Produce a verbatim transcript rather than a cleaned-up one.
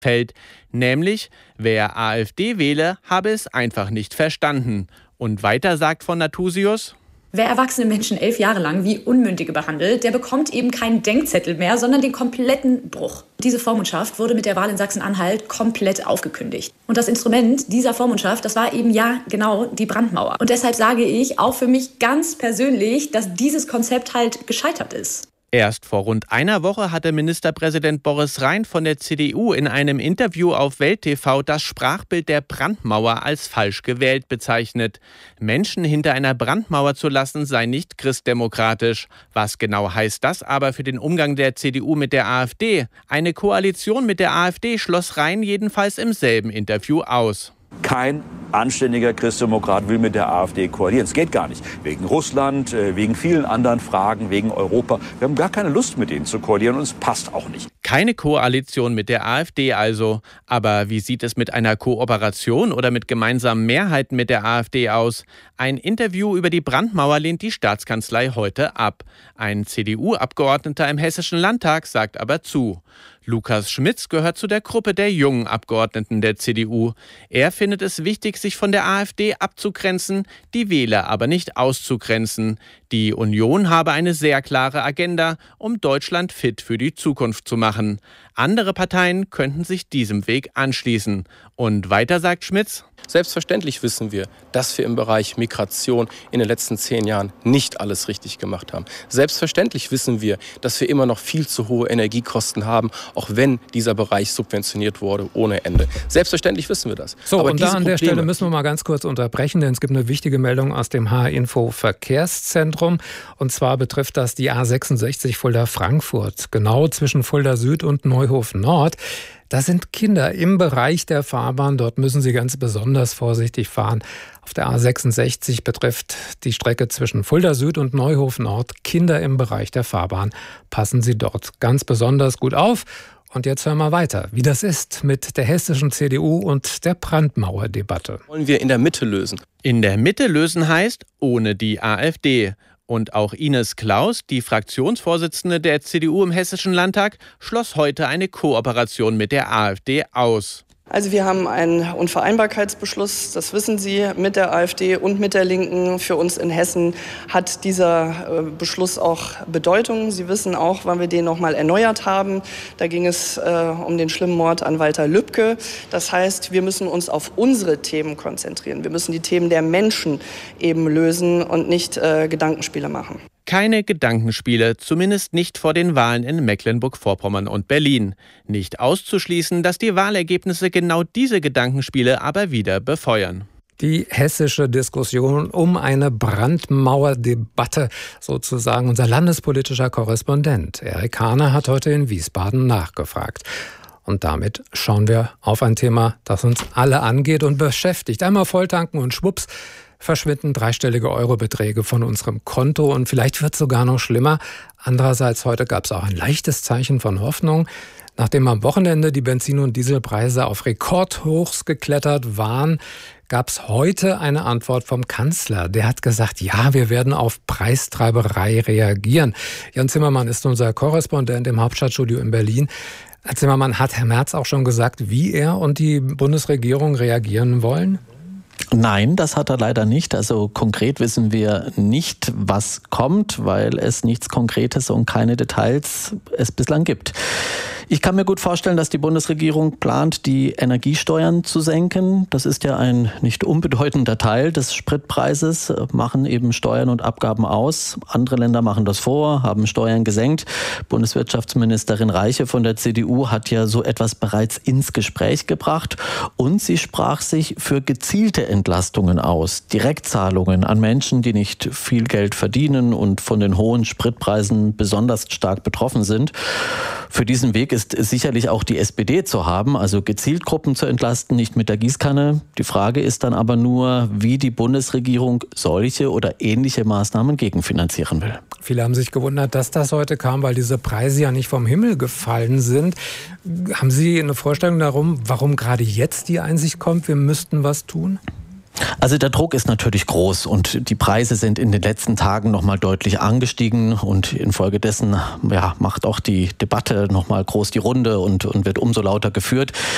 fällt, nämlich wer AfD wähle, habe es einfach nicht verstanden. Und weiter sagt von Nathusius: Wer erwachsene Menschen elf Jahre lang wie Unmündige behandelt, der bekommt eben keinen Denkzettel mehr, sondern den kompletten Bruch. Diese Vormundschaft wurde mit der Wahl in Sachsen-Anhalt komplett aufgekündigt. Und das Instrument dieser Vormundschaft, das war eben ja genau die Brandmauer. Und deshalb sage ich auch für mich ganz persönlich, dass dieses Konzept halt gescheitert ist. Erst vor rund einer Woche hatte Ministerpräsident Boris Rhein von der C D U in einem Interview auf Welt T V das Sprachbild der Brandmauer als falsch gewählt bezeichnet. Menschen hinter einer Brandmauer zu lassen, sei nicht christdemokratisch. Was genau heißt das aber für den Umgang der C D U mit der AfD? Eine Koalition mit der AfD schloss Rhein jedenfalls im selben Interview aus. Kein anständiger Christdemokrat will mit der AfD koalieren. Es geht gar nicht. Wegen Russland, wegen vielen anderen Fragen, wegen Europa. Wir haben gar keine Lust, mit denen zu koalieren, und es passt auch nicht. Keine Koalition mit der AfD also. Aber wie sieht es mit einer Kooperation oder mit gemeinsamen Mehrheiten mit der AfD aus? Ein Interview über die Brandmauer lehnt die Staatskanzlei heute ab. Ein C D U-Abgeordneter im Hessischen Landtag sagt aber zu. Lukas Schmitz gehört zu der Gruppe der jungen Abgeordneten der C D U. Er findet es wichtig, sich von der AfD abzugrenzen, die Wähler aber nicht auszugrenzen. Die Union habe eine sehr klare Agenda, um Deutschland fit für die Zukunft zu machen. Andere Parteien könnten sich diesem Weg anschließen. Und weiter sagt Schmitz: Selbstverständlich wissen wir, dass wir im Bereich Migration in den letzten zehn Jahren nicht alles richtig gemacht haben. Selbstverständlich wissen wir, dass wir immer noch viel zu hohe Energiekosten haben, auch wenn dieser Bereich subventioniert wurde ohne Ende. Selbstverständlich wissen wir das. So, Aber und da an der Probleme, Stelle müssen wir mal ganz kurz unterbrechen, denn es gibt eine wichtige Meldung aus dem H-Info Verkehrszentrum. Und zwar betrifft das die A sechsundsechzig Fulda-Frankfurt, genau zwischen Fulda Süd und Neuhof Nord. Da sind Kinder im Bereich der Fahrbahn. Dort müssen Sie ganz besonders vorsichtig fahren. Auf der A sechsundsechzig betrifft die Strecke zwischen Fulda Süd und Neuhof Nord Kinder im Bereich der Fahrbahn. Passen Sie dort ganz besonders gut auf. Und jetzt hören wir weiter, wie das ist mit der hessischen C D U und der Brandmauerdebatte. Wollen wir in der Mitte lösen? In der Mitte lösen heißt ohne die AfD. Und auch Ines Claus, die Fraktionsvorsitzende der C D U im Hessischen Landtag, schloss heute eine Kooperation mit der AfD aus. Also wir haben einen Unvereinbarkeitsbeschluss, das wissen Sie, mit der AfD und mit der Linken. Für uns in Hessen hat dieser Beschluss auch Bedeutung. Sie wissen auch, wann wir den noch mal erneuert haben. Da ging es äh, um den schlimmen Mord an Walter Lübcke. Das heißt, wir müssen uns auf unsere Themen konzentrieren. Wir müssen die Themen der Menschen eben lösen und nicht äh, Gedankenspiele machen. Keine Gedankenspiele, zumindest nicht vor den Wahlen in Mecklenburg-Vorpommern und Berlin. Nicht auszuschließen, dass die Wahlergebnisse genau diese Gedankenspiele aber wieder befeuern. Die hessische Diskussion um eine Brandmauerdebatte, sozusagen. Unser landespolitischer Korrespondent Erik Hahne hat heute in Wiesbaden nachgefragt. Und damit schauen wir auf ein Thema, das uns alle angeht und beschäftigt. Einmal volltanken und schwupps verschwinden dreistellige Eurobeträge von unserem Konto und vielleicht wird es sogar noch schlimmer. Andererseits, heute gab es auch ein leichtes Zeichen von Hoffnung. Nachdem am Wochenende die Benzin- und Dieselpreise auf Rekordhochs geklettert waren, gab es heute eine Antwort vom Kanzler. Der hat gesagt, ja, wir werden auf Preistreiberei reagieren. Jan Zimmermann ist unser Korrespondent im Hauptstadtstudio in Berlin. Herr Zimmermann, hat Herr Merz auch schon gesagt, wie er und die Bundesregierung reagieren wollen? Nein, das hat er leider nicht. Also konkret wissen wir nicht, was kommt, weil es nichts Konkretes und keine Details es bislang gibt. Ich kann mir gut vorstellen, dass die Bundesregierung plant, die Energiesteuern zu senken. Das ist ja ein nicht unbedeutender Teil des Spritpreises, machen eben Steuern und Abgaben aus. Andere Länder machen das vor, haben Steuern gesenkt. Bundeswirtschaftsministerin Reiche von der C D U hat ja so etwas bereits ins Gespräch gebracht. Und sie sprach sich für gezielte Entlastungen aus. Direktzahlungen an Menschen, die nicht viel Geld verdienen und von den hohen Spritpreisen besonders stark betroffen sind. Für diesen Weg ist sicherlich auch die S P D zu haben, also gezielt Gruppen zu entlasten, nicht mit der Gießkanne. Die Frage ist dann aber nur, wie die Bundesregierung solche oder ähnliche Maßnahmen gegenfinanzieren will. Viele haben sich gewundert, dass das heute kam, weil diese Preise ja nicht vom Himmel gefallen sind. Haben Sie eine Vorstellung darum, warum gerade jetzt die Einsicht kommt, wir müssten was tun? Also der Druck ist natürlich groß und die Preise sind in den letzten Tagen noch mal deutlich angestiegen und infolgedessen ja, macht auch die Debatte noch mal groß die Runde und, und wird umso lauter geführt.